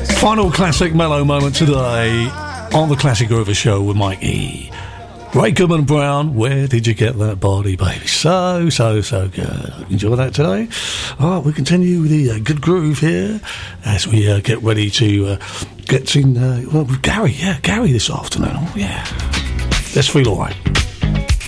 Final classic mellow moment today on the Classic Groover Show with Mike E. Ray Goodman Brown, where did you get that body, baby? So good. Enjoy that today. All right, we continue with the good groove here as we get ready to get in with Gary. Yeah, Gary this afternoon. Oh, yeah. Let's feel all right.